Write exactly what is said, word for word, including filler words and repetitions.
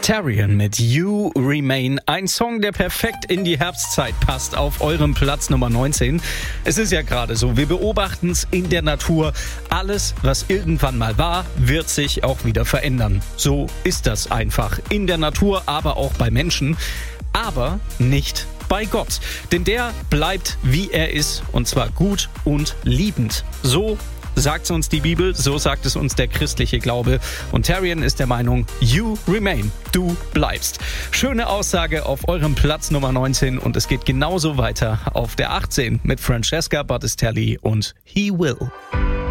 Tarian mit You Remain, ein Song, der perfekt in die Herbstzeit passt, auf eurem Platz Nummer neunzehn. Es ist ja gerade so, wir beobachten es in der Natur. Alles, was irgendwann mal war, wird sich auch wieder verändern. So ist das einfach in der Natur, aber auch bei Menschen. Aber nicht bei Gott. Denn der bleibt, wie er ist, und zwar gut und liebend. So sagt es uns die Bibel, so sagt es uns der christliche Glaube. Und Tarian ist der Meinung, you remain, du bleibst. Schöne Aussage auf eurem Platz Nummer neunzehn, und es geht genauso weiter auf der achtzehn mit Francesca Battistelli und He Will.